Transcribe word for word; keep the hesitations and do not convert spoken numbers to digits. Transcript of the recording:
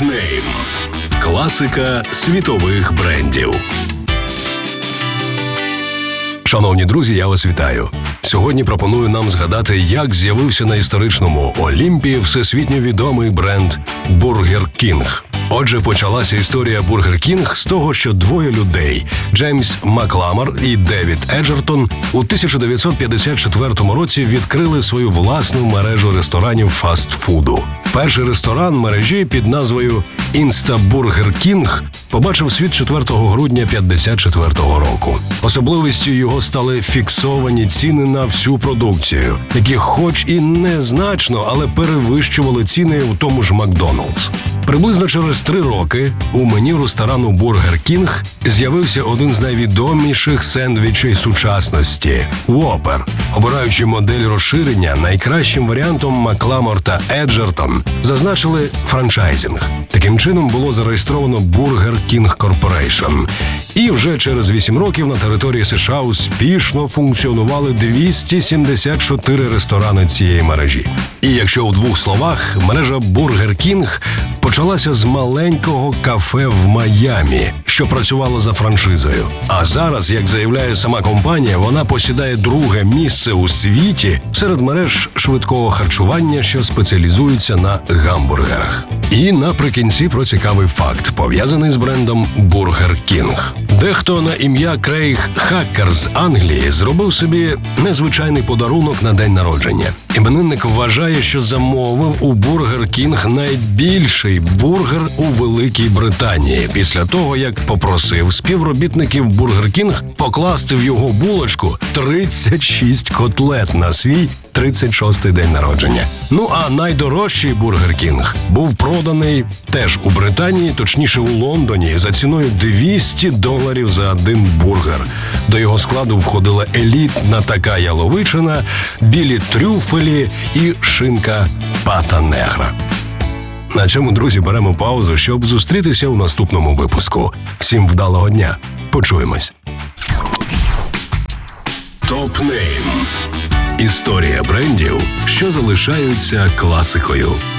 Топ-нейм. Класика світових брендів. Шановні друзі, я вас вітаю. Сьогодні пропоную нам згадати, як з'явився на історичному Олімпі всесвітньо відомий бренд Burger King. Отже, почалася історія Burger King з того, що двоє людей – Джеймс Макламар і Девід Еджертон – у тисяча дев'ятсот п'ятдесят четвертому році відкрили свою власну мережу ресторанів фастфуду. Перший ресторан мережі під назвою Insta Burger King побачив світ четвертого грудня п'ятдесят четвертого року. Особливістю його стали фіксовані ціни на всю продукцію, які хоч і незначно, але перевищували ціни у тому ж Макдональдс. Приблизно через три роки у меню ресторану Burger King з'явився один з найвідоміших сендвічей сучасності – Whopper. Обираючи модель розширення, найкращим варіантом Макламар та Еджертон зазначили франчайзинг. Таким чином було зареєстровано Burger King Corporation. І вже через вісім років на території США успішно функціонували двісті сімдесят чотири ресторани цієї мережі. І якщо у двох словах, мережа Burger King почалася з маленького кафе в Майамі, що працювало за франшизою. А зараз, як заявляє сама компанія, вона посідає друге місце у світі серед мереж швидкого харчування, що спеціалізуються на гамбургерах. І наприкінці про цікавий факт, пов'язаний з брендом Burger King. Дехто на ім'я Крейг Хакер з Англії зробив собі незвичайний подарунок на день народження. Іменинник вважає, що замовив у Burger King найбільший бургер у Великій Британії після того, як попросив співробітників Burger King покласти в його булочку тридцять шість котлет на свій тридцять шостий день народження. Ну а найдорожчий Burger King був проданий теж у Британії, точніше у Лондоні, за ціною двісті доларів за один бургер. До його складу входила елітна така яловичина, білі трюфелі і шинка пата негра. На цьому, друзі, беремо паузу, щоб зустрітися у наступному випуску. Всім вдалого дня. Почуємось. Топ-нейм. Історія брендів, що залишаються класикою.